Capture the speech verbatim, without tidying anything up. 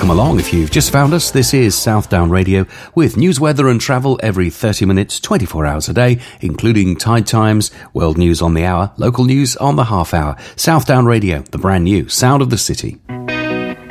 welcome along. If you've just found us, this is Southdown Radio with news, weather and travel every thirty minutes, twenty-four hours a day, including tide times, world news on the hour, local news on the half hour. Southdown Radio, the brand new sound of the city.